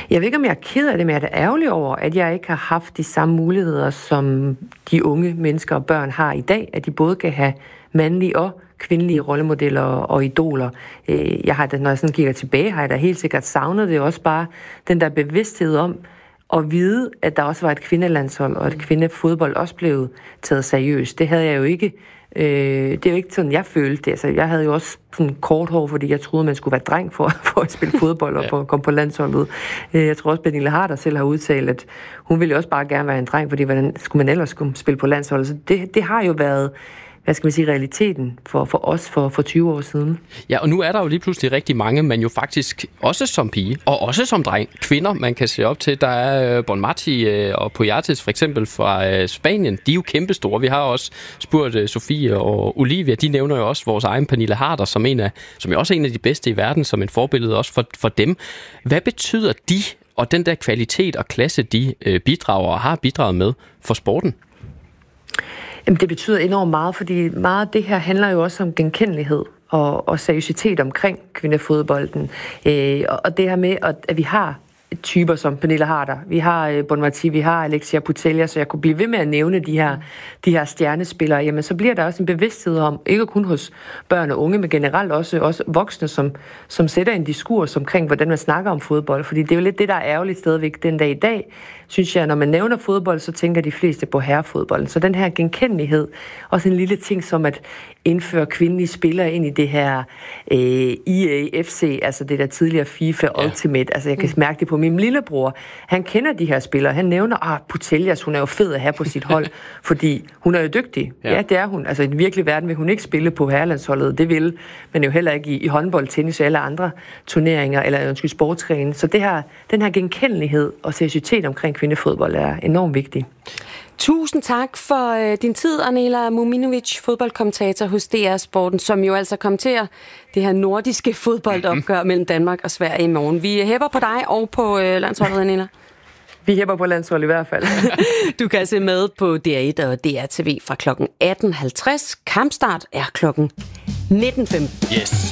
Jeg ved ikke, om jeg er ked af det, men jeg er da ærgerlig over, at jeg ikke har haft de samme muligheder, som de unge mennesker og børn har i dag, at de både kan have mandlige og kvindelige rollemodeller og idoler. Jeg har da, når jeg sådan kigger tilbage, har jeg da helt sikkert savnet det også bare den der bevidsthed om at vide, at der også var et kvindelandshold, og at kvindefodbold også blev taget seriøst. Det havde jeg jo ikke. Det er jo ikke sådan, jeg følte det. Altså, jeg havde jo også sådan kort hår, fordi jeg troede, man skulle være dreng for at spille fodbold og for at komme på landsholdet. Jeg tror også, Pernille Harder selv har udtalt, at hun ville jo også bare gerne være en dreng, fordi hvordan skulle man ellers skulle spille på landsholdet? Så det har jo været, hvad skal man sige, realiteten for os for 20 år siden. Ja, og nu er der jo lige pludselig rigtig mange, men jo faktisk også som pige, og også som dreng, kvinder, man kan se op til. Der er Bonmati og Poyates for eksempel fra Spanien. De er jo kæmpestore. Vi har også spurgt Sofie og Olivia. De nævner jo også vores egen Pernille Harder, som jo også er en af de bedste i verden, som en forbillede også for dem. Hvad betyder de, og den der kvalitet og klasse, de bidrager og har bidraget med for sporten? Jamen, det betyder enormt meget, fordi meget af det her handler jo også om genkendelighed og seriøsitet omkring kvindefodbolden. Og det her med, at vi har typer som Pernille Harder, vi har Bonmati, vi har Alexia Putellas, så jeg kunne blive ved med at nævne de her stjernespillere, jamen så bliver der også en bevidsthed om, ikke kun hos børn og unge, men generelt også voksne, som sætter en diskurs omkring, hvordan man snakker om fodbold, fordi det er jo lidt det, der er ærgerligt stadigvæk den dag i dag, synes jeg, når man nævner fodbold, så tænker de fleste på herrefodbolden. Så den her genkendelighed, også en lille ting som at indføre kvindelige spillere ind i det her EAFC, altså det der tidligere FIFA Ultimate. Altså jeg kan mærke det på min lillebror. Han kender de her spillere. Han nævner, Putellas, hun er jo fed at have på sit hold, fordi hun er jo dygtig. Ja, det er hun. Altså i den virkelige verden vil hun ikke spille på herrelandsholdet. Det vil man jo heller ikke i håndbold, tennis og alle andre turneringer, eller sportsgrene. Så den her genkendelighed og seriøsitet omkring kvindefodbold er enormt vigtig. Tusind tak for din tid, Anela Muminovic, fodboldkommentator hos DR Sporten, som jo altså kommenterer det her nordiske fodboldopgør mellem Danmark og Sverige i morgen. Vi hæpper på dig og på landsholdet, Anela. Vi hæpper på landsholdet i hvert fald. Du kan se med på DR1 og DR TV fra kl. 18.50. Kampstart er kl. 19.15. Yes.